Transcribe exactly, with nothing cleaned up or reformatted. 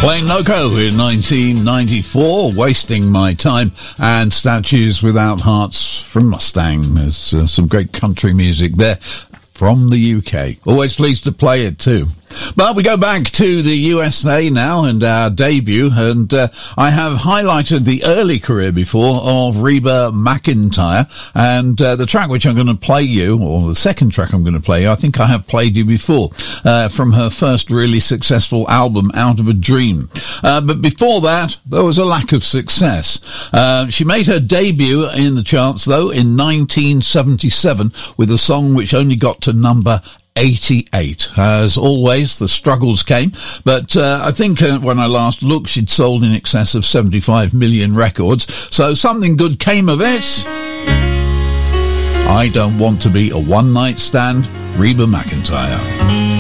Plain Loco in nineteen ninety-four, Wasting My Time, and Statues Without Hearts from Mustang. There's uh, some great country music there from the U K. Always pleased to play it too. But we go back to the U S A now and our debut, and uh, I have highlighted the early career before of Reba McEntire, and uh, the track which I'm going to play you, or the second track I'm going to play you, I think I have played you before, uh, from her first really successful album, Out of a Dream. Uh, but before that, there was a lack of success. Uh, she made her debut in the charts, though, in nineteen seventy-seven with a song which only got to number eighty-eight. As always, the struggles came, but uh, I think uh, when I last looked, she'd sold in excess of seventy-five million records, so something good came of it. I Don't Want to Be a One-Night Stand, Reba McEntire.